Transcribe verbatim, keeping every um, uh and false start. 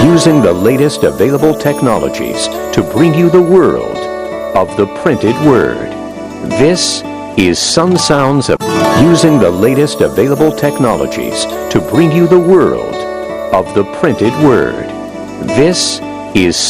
using the latest available technologies to bring you the world of the printed word. This is Sun Sounds of using the latest available technologies to bring you the world of the printed word. This is